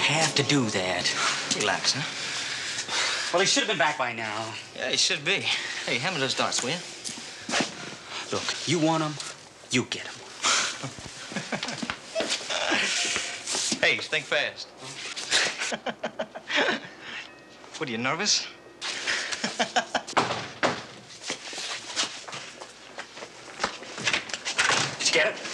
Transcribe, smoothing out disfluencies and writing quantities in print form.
have to do that. Relax, huh? Well, he should have been back by now. Yeah, he should be. Hey, hand me those darts, will you? Look, you want him, you get him. Hey, think fast. What, are you nervous? Did you get it?